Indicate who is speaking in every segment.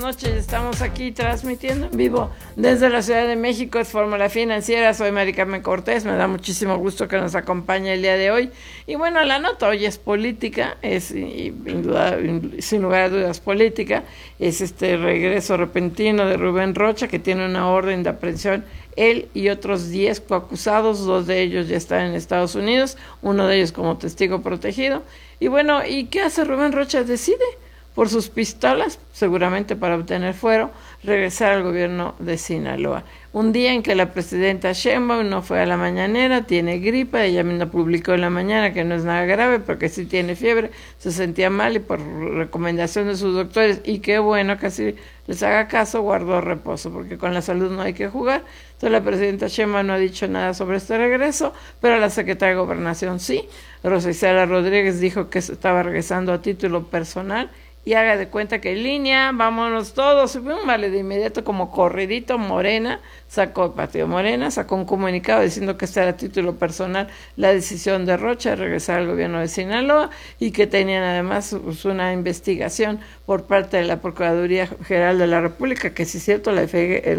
Speaker 1: noches. Estamos aquí transmitiendo en vivo desde la Ciudad de México. Es Fórmula Financiera. Soy Mari Carmen Cortés. Me da muchísimo gusto que nos acompañe el día de hoy. Y bueno, la nota hoy es política, sin lugar a dudas política. Es este regreso repentino de Rubén Rocha, que tiene una orden de aprehensión. Él y otros 10 coacusados, 2 de ellos ya están en Estados Unidos, uno de ellos como testigo protegido. Y bueno, ¿y qué hace Rubén Rocha? Decide, por sus pistolas, seguramente para obtener fuero, regresar al gobierno de Sinaloa. Un día en que la presidenta Sheinbaum no fue a la mañanera, tiene gripa, ella misma publicó en la mañana que no es nada grave, pero que sí tiene fiebre, se sentía mal y por recomendación de sus doctores, y qué bueno que así les haga caso, guardó reposo, porque con la salud no hay que jugar. Entonces la presidenta Sheinbaum no ha dicho nada sobre este regreso, pero la secretaria de Gobernación sí. Rosa Isela Rodríguez dijo que estaba regresando a título personal, y haga de cuenta que en línea, vámonos todos, vale, de inmediato como corridito. Morena sacó, el partido Morena sacó un comunicado diciendo que esta era a título personal la decisión de Rocha de regresar al gobierno de Sinaloa, y que tenían además una investigación por parte de la Procuraduría General de la República, que sí es cierto, la FGR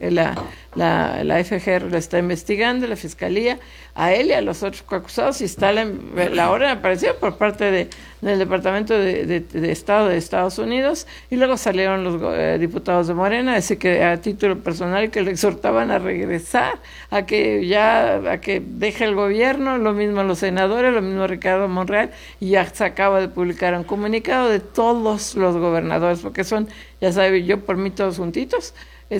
Speaker 1: la está investigando, la Fiscalía, a él y a los otros acusados, y está la orden apareció por parte del Departamento de Estado de Estados Unidos, y luego salieron los diputados de Morena a decir que a título personal, y que le exhortaban a regresar, a que deje el gobierno, lo mismo los senadores, lo mismo Ricardo Monreal, y ya se acaba de publicar un comunicado de todos los gobernadores, porque son, ya sabe, yo por mí todos juntitos,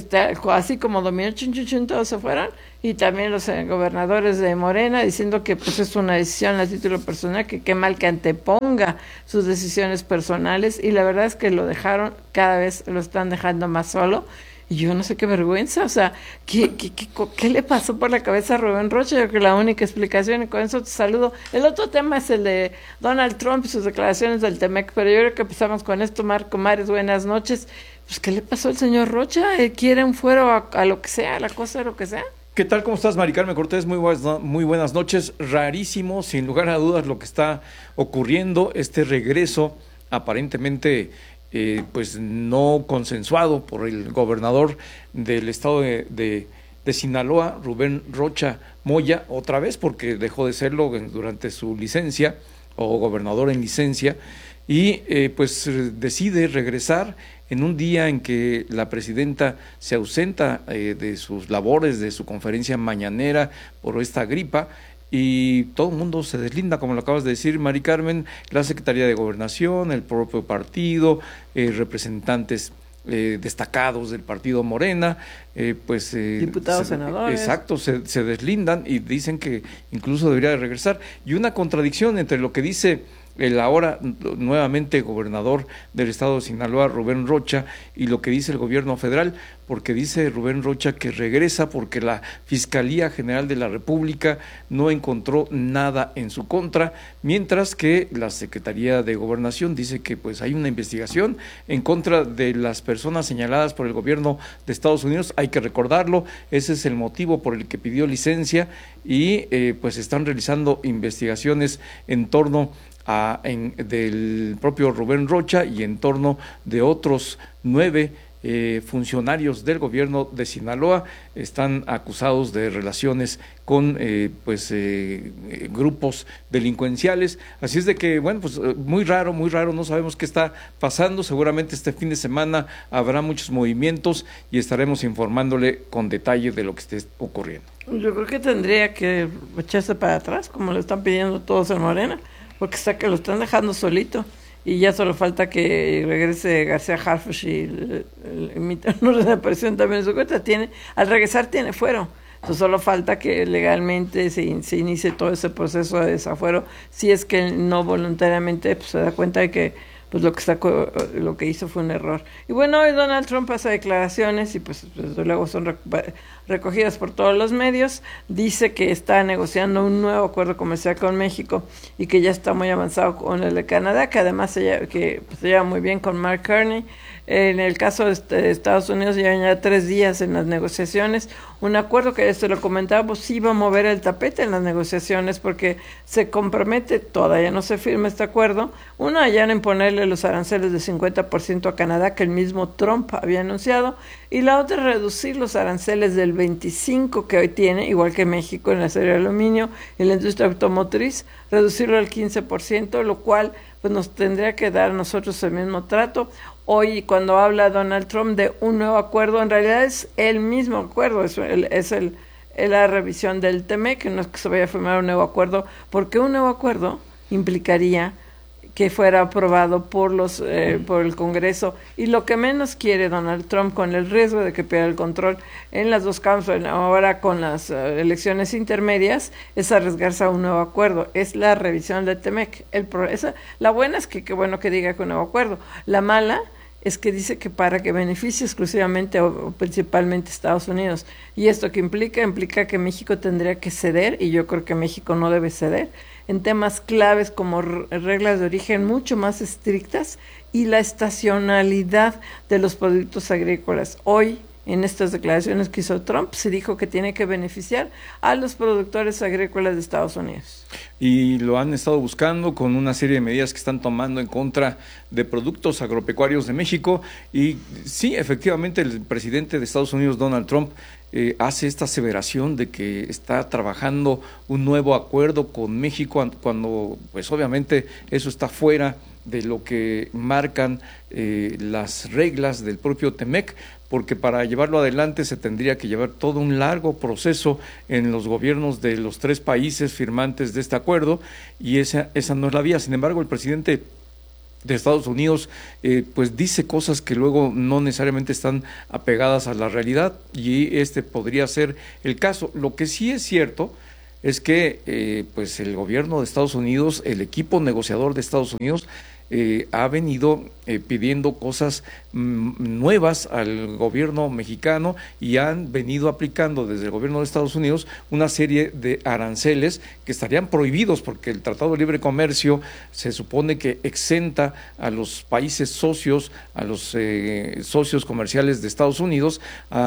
Speaker 1: así como dominó chun, todos se fueron, y también los gobernadores de Morena diciendo que pues es una decisión a título personal, que qué mal que anteponga sus decisiones personales, y la verdad es que lo dejaron, cada vez lo están dejando más solo. Y yo no sé qué vergüenza, o sea, ¿qué le pasó por la cabeza a Rubén Rocha? Yo creo que la única explicación, y con eso te saludo. El otro tema es el de Donald Trump y sus declaraciones del Temec, pero yo creo que empezamos con esto. Marco Mares, buenas noches. Pues, ¿qué le pasó al señor Rocha? ¿Quiere un fuero a lo que sea, a la cosa de lo que sea?
Speaker 2: ¿Qué tal? ¿Cómo estás, Mari Carmen Cortés? Muy buenas noches. Rarísimo, sin lugar a dudas, lo que está ocurriendo, este regreso aparentemente pues no consensuado por el gobernador del estado de Sinaloa, Rubén Rocha Moya, otra vez, porque dejó de serlo durante su licencia, o gobernador en licencia, y pues decide regresar en un día en que la presidenta se ausenta de sus labores, de su conferencia mañanera por esta gripa, y todo el mundo se deslinda, como lo acabas de decir, Mari Carmen, la Secretaría de Gobernación, el propio partido, representantes destacados del partido Morena,
Speaker 1: diputados, senadores.
Speaker 2: Exacto, se deslindan y dicen que incluso debería de regresar. Y una contradicción entre lo que dice el ahora nuevamente gobernador del estado de Sinaloa, Rubén Rocha, y lo que dice el gobierno federal, porque dice Rubén Rocha que regresa porque la Fiscalía General de la República no encontró nada en su contra, mientras que la Secretaría de Gobernación dice que pues hay una investigación en contra de las personas señaladas por el gobierno de Estados Unidos. Hay que recordarlo, ese es el motivo por el que pidió licencia, y pues están realizando investigaciones en torno del propio Rubén Rocha y en torno de otros 9 funcionarios del gobierno de Sinaloa. Están acusados de relaciones con grupos delincuenciales. Así es de que, bueno, pues muy raro, no sabemos qué está pasando. Seguramente este fin de semana habrá muchos movimientos y estaremos informándole con detalle de lo que esté ocurriendo.
Speaker 1: Yo creo que tendría que echarse para atrás, como le están pidiendo todos en Morena, porque está que lo están dejando solito, y ya solo falta que regrese García Harfuch y no reapareció también en su cuenta. Al regresar tiene fuero, entonces solo falta que legalmente se inicie todo ese proceso de desafuero, si es que no voluntariamente pues, se da cuenta de que pues lo que hizo fue un error. Y bueno, hoy Donald Trump hace declaraciones, y pues desde luego son recogidas por todos los medios. Dice que está negociando un nuevo acuerdo comercial con México, y que ya está muy avanzado con el de Canadá, que además se lleva muy bien con Mark Carney, En el caso de Estados Unidos llevan ya 3 días en las negociaciones, un acuerdo que esto lo comentábamos, sí va a mover el tapete en las negociaciones porque se compromete, todavía no se firma este acuerdo, una ya en ponerle los aranceles de 50% a Canadá que el mismo Trump había anunciado, y la otra reducir los aranceles del 25% que hoy tiene, igual que México en la serie de aluminio y la industria automotriz, reducirlo al 15%, lo cual pues nos tendría que dar a nosotros el mismo trato. Hoy, cuando habla Donald Trump de un nuevo acuerdo, en realidad es el mismo acuerdo, es la revisión del TEMEC, que no es que se vaya a firmar un nuevo acuerdo, porque un nuevo acuerdo implicaría que fuera aprobado por el Congreso, y lo que menos quiere Donald Trump, con el riesgo de que pierda el control en las dos cámaras, ahora con las elecciones intermedias, es arriesgarse a un nuevo acuerdo, es la revisión del TEMEC. La buena es que qué bueno que diga que un nuevo acuerdo, la mala es que dice que para que beneficie exclusivamente o principalmente Estados Unidos. ¿Y esto qué implica? Implica que México tendría que ceder, y yo creo que México no debe ceder, en temas claves como reglas de origen mucho más estrictas y la estacionalidad de los productos agrícolas. Hoy, en estas declaraciones que hizo Trump, se dijo que tiene que beneficiar a los productores agrícolas de Estados Unidos.
Speaker 2: Y lo han estado buscando con una serie de medidas que están tomando en contra de productos agropecuarios de México. Y sí, efectivamente, el presidente de Estados Unidos, Donald Trump, hace esta aseveración de que está trabajando un nuevo acuerdo con México, cuando pues obviamente eso está fuera de lo que marcan las reglas del propio TEMEC, porque para llevarlo adelante se tendría que llevar todo un largo proceso en los gobiernos de los 3 países firmantes de este acuerdo, y esa no es la vía. Sin embargo, el presidente de Estados Unidos pues dice cosas que luego no necesariamente están apegadas a la realidad, y este podría ser el caso. Lo que sí es cierto es que pues el gobierno de Estados Unidos, el equipo negociador de Estados Unidos, ha venido pidiendo cosas nuevas al gobierno mexicano, y han venido aplicando desde el gobierno de Estados Unidos una serie de aranceles que estarían prohibidos, porque el Tratado de Libre Comercio se supone que exenta a los países socios, a los socios comerciales de Estados Unidos,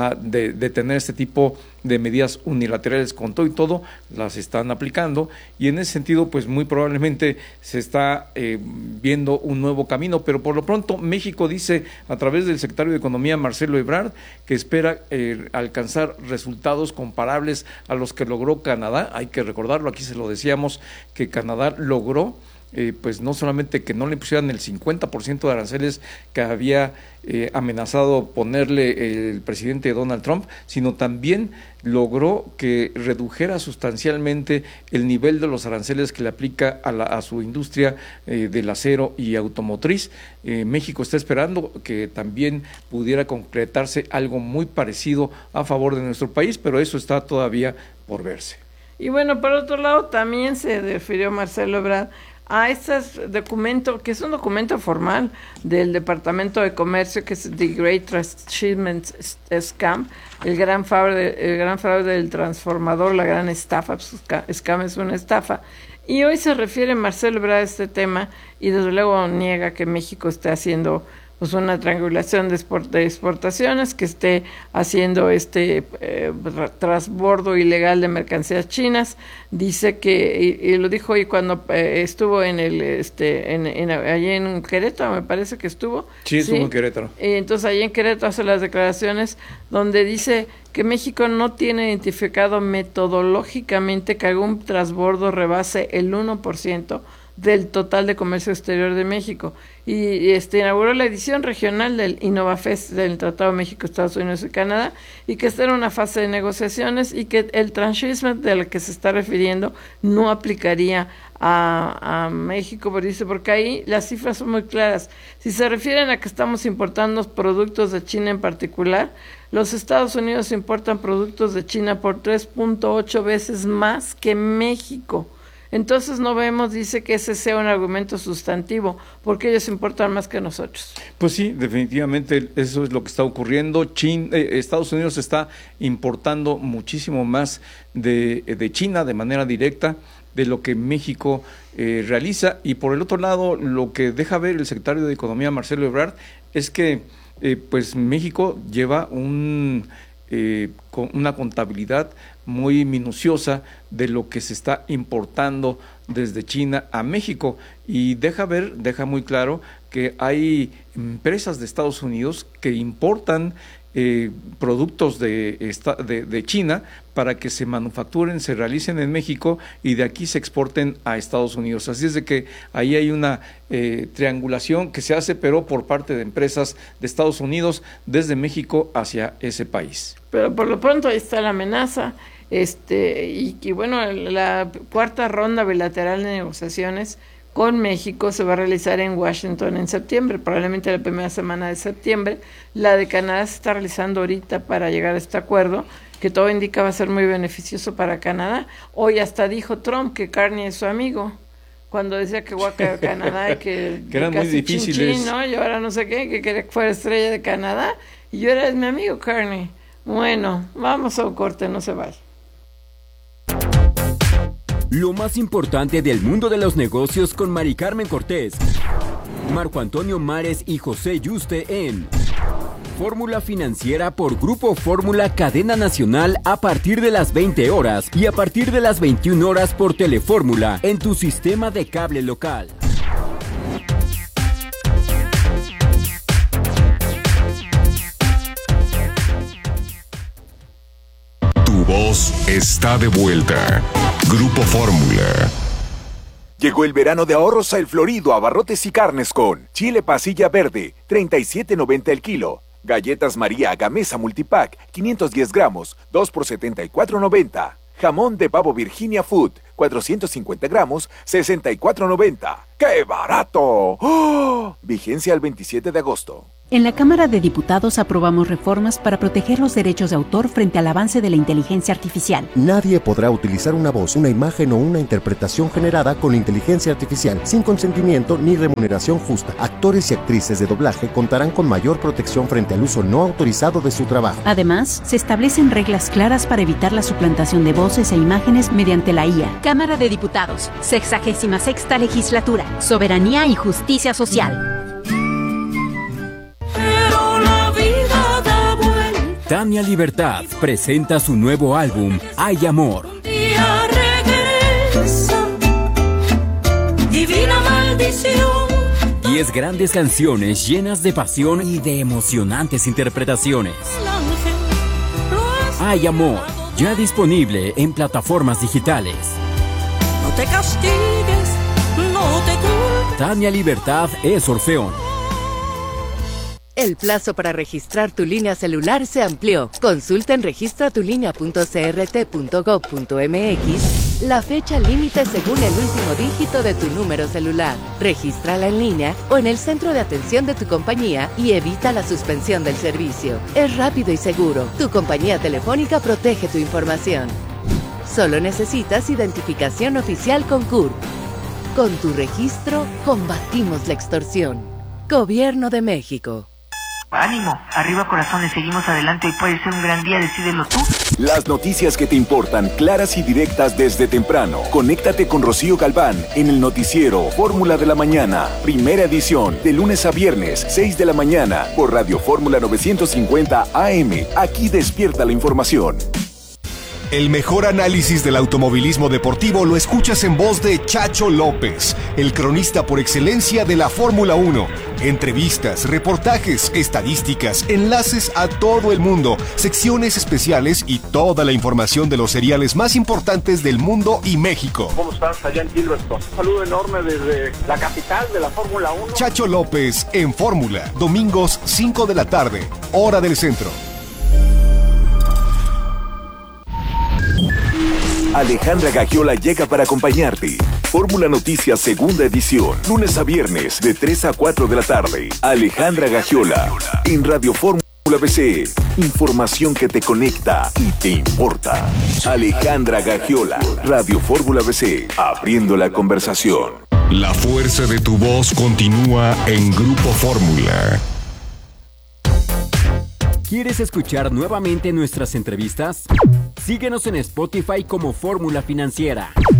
Speaker 2: de tener este tipo de medidas unilaterales. Con todo y todo las están aplicando, y en ese sentido pues muy probablemente se está viendo un nuevo camino, pero por lo pronto México dice a través del secretario de Economía, Marcelo Ebrard, que espera alcanzar resultados comparables a los que logró Canadá. Hay que recordarlo, aquí se lo decíamos, que Canadá logró pues no solamente que no le pusieran el 50% de aranceles que había amenazado ponerle el presidente Donald Trump, sino también logró que redujera sustancialmente el nivel de los aranceles que le aplica a su industria del acero y automotriz. México está esperando que también pudiera concretarse algo muy parecido a favor de nuestro país, pero eso está todavía por verse.
Speaker 1: Y bueno, por otro lado, también se refirió Marcelo Ebrard a este documento, que es un documento formal del Departamento de Comercio, que es The Great Transshipment Scam, el gran fraude del transformador, la gran estafa. Scam es una estafa. Y hoy se refiere Marcelo Ebrard a este tema, y desde luego niega que México esté haciendo pues una triangulación de exportaciones, que esté haciendo transbordo ilegal de mercancías chinas. Dice que, y lo dijo hoy cuando estuvo en allí en Querétaro, me parece que estuvo.
Speaker 2: Sí, estuvo en Querétaro.
Speaker 1: Y entonces allí en Querétaro hace las declaraciones donde dice que México no tiene identificado metodológicamente que algún transbordo rebase el 1% del total de comercio exterior de México, y inauguró la edición regional del InnovaFest del Tratado de México, Estados Unidos y Canadá, y que está en una fase de negociaciones, y que el transshipment del que se está refiriendo no aplicaría a México, porque ahí las cifras son muy claras. Si se refieren a que estamos importando productos de China en particular, los Estados Unidos importan productos de China por 3.8 veces más que México. Entonces no vemos, dice, que ese sea un argumento sustantivo, porque ellos importan más que nosotros.
Speaker 2: Pues sí, definitivamente eso es lo que está ocurriendo. Estados Unidos está importando muchísimo más de China de manera directa de lo que México realiza. Y por el otro lado, lo que deja ver el secretario de Economía, Marcelo Ebrard, es que pues México lleva una contabilidad muy minuciosa de lo que se está importando desde China a México, y deja muy claro que hay empresas de Estados Unidos que importan productos de China para que se manufacturen, se realicen en México y de aquí se exporten a Estados Unidos. Así es de que ahí hay una triangulación que se hace, pero por parte de empresas de Estados Unidos desde México hacia ese país.
Speaker 1: Pero por lo pronto ahí está la amenaza, y bueno, la cuarta ronda bilateral de negociaciones con México se va a realizar en Washington en septiembre, probablemente la primera semana de septiembre. La de Canadá se está realizando ahorita para llegar a este acuerdo, que todo indica va a ser muy beneficioso para Canadá. Hoy hasta dijo Trump que Carney es su amigo, cuando decía que guaca Canadá y que
Speaker 2: eran muy difíciles,
Speaker 1: chin, ¿no? Y ahora no sé qué, que quería que fuera estrella de Canadá, y yo era mi amigo Carney. Bueno, vamos a un corte, no se vaya.
Speaker 3: Lo más importante del mundo de los negocios con Mari Carmen Cortés, Marco Antonio Mares y José Yuste en Fórmula Financiera por Grupo Fórmula Cadena Nacional a partir de las 20 horas y a partir de las 21 horas por Telefórmula en tu sistema de cable local.
Speaker 4: Tu voz está de vuelta. Grupo Fórmula.
Speaker 5: Llegó el verano de ahorros a El Florido, Abarrotes y Carnes con chile pasilla verde, $37.90 el kilo. Galletas María Gamesa Multipack, 510 gramos, 2 por $74.90. Jamón de pavo Virginia Food, 450 gramos, $64.90. ¡Qué barato! ¡Oh! Vigencia al 27 de agosto.
Speaker 6: En la Cámara de Diputados aprobamos reformas para proteger los derechos de autor frente al avance de la inteligencia artificial.
Speaker 7: Nadie podrá utilizar una voz, una imagen o una interpretación generada con inteligencia artificial sin consentimiento ni remuneración justa. Actores y actrices de doblaje contarán con mayor protección frente al uso no autorizado de su trabajo.
Speaker 6: Además, se establecen reglas claras para evitar la suplantación de voces e imágenes mediante la IA.
Speaker 8: Cámara de Diputados, 66ª Legislatura, Soberanía y Justicia Social.
Speaker 3: Tania Libertad presenta su nuevo álbum, Hay Amor.
Speaker 9: Divina maldición.
Speaker 3: 10 grandes canciones llenas de pasión y de emocionantes interpretaciones. Hay Amor, ya disponible en plataformas digitales.
Speaker 9: No te castigues, no te culpes.
Speaker 3: Tania Libertad es Orfeón.
Speaker 10: El plazo para registrar tu línea celular se amplió. Consulta en registratulinea.crt.gov.mx la fecha límite según el último dígito de tu número celular. Regístrala en línea o en el centro de atención de tu compañía y evita la suspensión del servicio. Es rápido y seguro. Tu compañía telefónica protege tu información. Solo necesitas identificación oficial con CURP. Con tu registro, combatimos la extorsión. Gobierno de México.
Speaker 11: Ánimo, arriba corazones, seguimos adelante, hoy puede ser un gran día, decídelo tú.
Speaker 5: Las noticias que te importan, claras y directas desde temprano. Conéctate con Rocío Galván en el noticiero Fórmula de la Mañana, primera edición, de lunes a viernes, 6 de la mañana, por Radio Fórmula 950 AM. Aquí despierta la información.
Speaker 4: El mejor análisis del automovilismo deportivo lo escuchas en voz de Chacho López, el cronista por excelencia de la Fórmula 1. Entrevistas, reportajes, estadísticas, enlaces a todo el mundo, secciones especiales y toda la información de los seriales más importantes del mundo y México.
Speaker 12: ¿Cómo estás allá en Gilberton? Un saludo enorme desde la capital de la Fórmula 1.
Speaker 4: Chacho López en Fórmula, domingos 5 de la tarde, hora del centro.
Speaker 5: Alejandra Gagiola llega para acompañarte. Fórmula Noticias segunda edición, lunes a viernes de 3 a 4 de la tarde. Alejandra Gagiola en Radio Fórmula BC. Información que te conecta y te importa. Alejandra Gagiola, Radio Fórmula BC, abriendo la conversación.
Speaker 4: La fuerza de tu voz continúa en Grupo Fórmula.
Speaker 3: ¿Quieres escuchar nuevamente nuestras entrevistas? Síguenos en Spotify como Fórmula Financiera.